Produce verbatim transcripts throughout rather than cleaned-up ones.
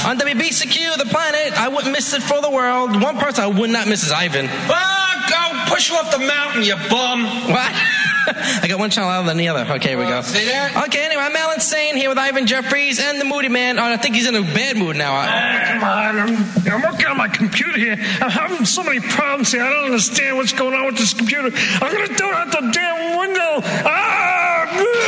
On W B C Q, the planet, I wouldn't miss it for the world. One person I would not miss is Ivan. Ah, go push you off the mountain, you bum. What? I got one channel louder than the other. Okay, here we go. See that? Okay, anyway, I'm Alan Sane here with Ivan Jeffries and the Moody Man. Oh, I think he's in a bad mood now. Ah, come on. I'm, I'm working on my computer here. I'm having so many problems here. I don't understand what's going on with this computer. I'm going to throw it out the damn window. Ah!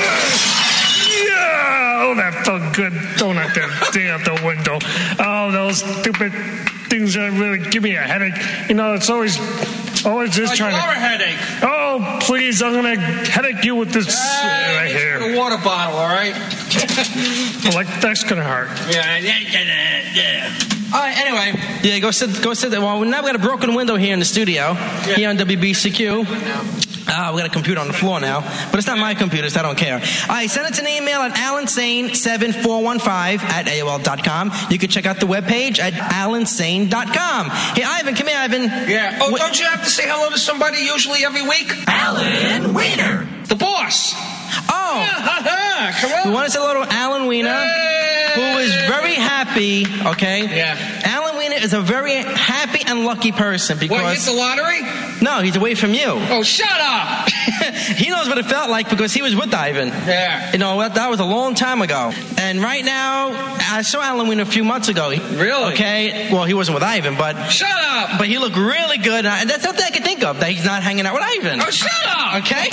Yeah! Oh, that felt good. Throwing out that thing out the window. Oh, those stupid things that really give me a headache. You know, it's always... Always just oh, trying you to... are a headache. Oh, please, I'm going to headache you with this uh, right here. A water bottle, all right? Well, like, that's going to hurt. Yeah, yeah, yeah, yeah. All right, anyway. Yeah, go sit, go sit there. Well, now we got a broken window here in the studio, yeah. Here on W B C Q. Uh, we got a computer on the floor now, but it's not my computer, so I don't care. All right, send us an email at alansane seven four one five at A O L dot com. You can check out the webpage at alansane dot com. Hey, Ivan, come here, Ivan. Yeah. Oh, Wh- don't you have to say hello to somebody usually every week? Alan Wiener. The boss. Oh. Yeah, ha, ha. Come on. We want to say hello to Alan Wiener, hey. who is very happy, okay? Yeah. Alan Wiener is a very happy and lucky person because... What, hit the lottery? No, he's away from you. Oh, shut up! He knows what it felt like because he was with Ivan. Yeah. You know, that was a long time ago. And right now, I saw Alan Wiener a few months ago. Really? Okay. Well, he wasn't with Ivan, but... Shut up! But he looked really good. And that's something I can think of, that he's not hanging out with Ivan. Oh, shut up! Okay?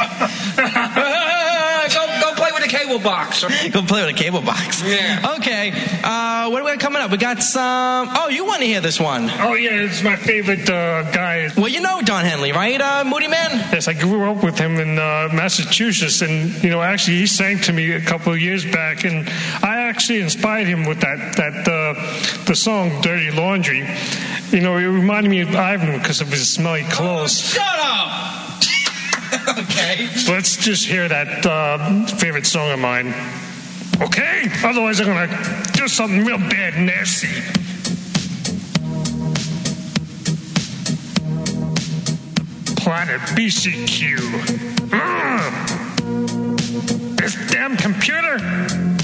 go, go play with a cable box. Go play with a cable box. Yeah. Okay. Uh, what do we got coming up? We got some... Oh, you want to hear this one. Oh, yeah, it's my favorite uh, guy. Well, you know Don Henley, right, uh, Moody Man? Yes, I grew up with him in uh, Massachusetts, and, you know, actually he sang to me a couple of years back, and I actually inspired him with that, that uh, the song Dirty Laundry. You know, it reminded me of Ivan because of his smelly clothes. Oh, shut up! Okay. So let's just hear that uh, favorite song of mine. Okay? Otherwise I'm going to do something real bad and nasty. Planet B C Q. Mm. This damn computer